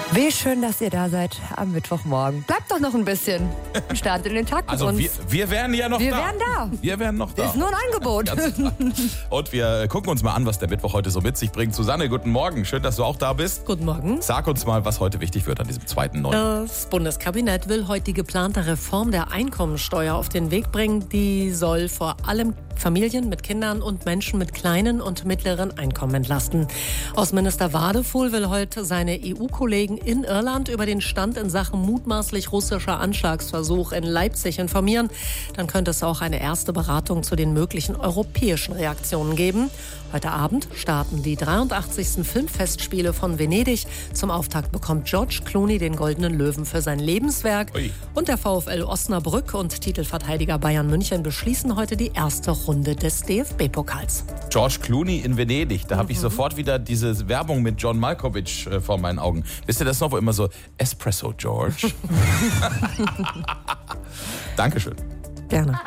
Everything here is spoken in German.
Wie schön, dass ihr da seid am Mittwochmorgen. Bleibt doch noch ein bisschen. Startet in den Tag mit Also uns. wir wären ja noch Wir da. wären da. Wir wären noch da. Ist nur ein Angebot. Ganz klar. Und wir gucken uns mal an, was der Mittwoch heute so mit sich bringt. Susanne, guten Morgen. Schön, dass du auch da bist. Guten Morgen. Sag uns mal, was heute wichtig wird an diesem 2.9. Das Bundeskabinett will heute die geplante Reform der Einkommensteuer auf den Weg bringen. Die soll vor allem Familien mit Kindern und Menschen mit kleinen und mittleren Einkommen entlasten. Außenminister Wadefuhl will heute seine EU-Kollegen in Irland über den Stand in Sachen mutmaßlich russischer Anschlagsversuch in Leipzig informieren. Dann könnte es auch eine erste Beratung zu den möglichen europäischen Reaktionen geben. Heute Abend starten die 83. Filmfestspiele von Venedig. Zum Auftakt bekommt George Clooney den Goldenen Löwen für sein Lebenswerk. Ui. Und der VfL Osnabrück und Titelverteidiger Bayern München beschließen heute die erste Runde des DFB-Pokals. George Clooney in Venedig. Da habe ich sofort wieder diese Werbung mit John Malkovich vor meinen Augen. Wisst ihr das noch, wo immer so Espresso George? Dankeschön. Gerne.